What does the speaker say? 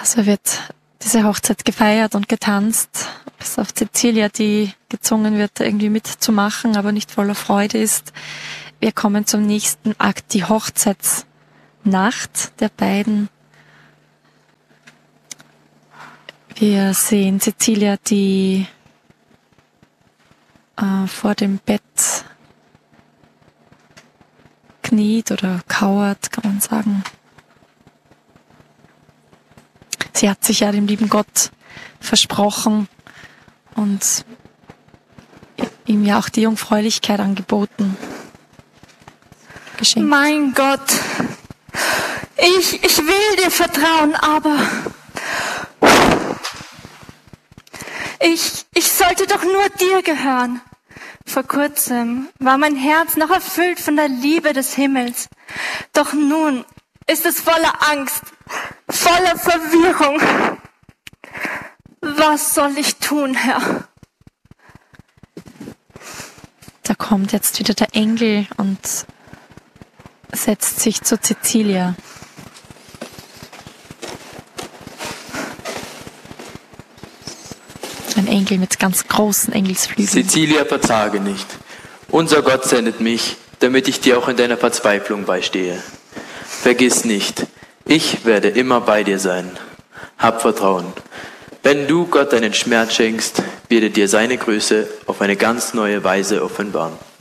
Also wird diese Hochzeit gefeiert und getanzt, bis auf Cecilia, die gezwungen wird, irgendwie mitzumachen, aber nicht voller Freude ist. Wir kommen zum nächsten Akt, die Hochzeitsnacht der beiden. Wir sehen Cecilia, die vor dem Bett kniet oder kauert, kann man sagen. Sie hat sich ja dem lieben Gott versprochen und ihm ja auch die Jungfräulichkeit angeboten. Geschenkt. Mein Gott, ich will dir vertrauen, aber ich sollte doch nur dir gehören. Vor kurzem war mein Herz noch erfüllt von der Liebe des Himmels. Doch nun ist es voller Angst, voller Verwirrung. Was soll ich tun, Herr? Da kommt jetzt wieder der Engel und setzt sich zu Cecilia. Ein Engel mit ganz großen Engelsflügeln. Cecilia, verzage nicht. Unser Gott sendet mich, damit ich dir auch in deiner Verzweiflung beistehe. Vergiss nicht, ich werde immer bei dir sein. Hab Vertrauen. Wenn du Gott deinen Schmerz schenkst, wird er dir seine Größe auf eine ganz neue Weise offenbaren.